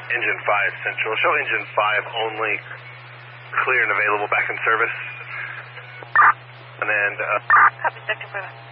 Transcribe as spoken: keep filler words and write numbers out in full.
Engine five Central. Show Engine five only clear and available back in service. And then, uh... Copy, Sector Bravo.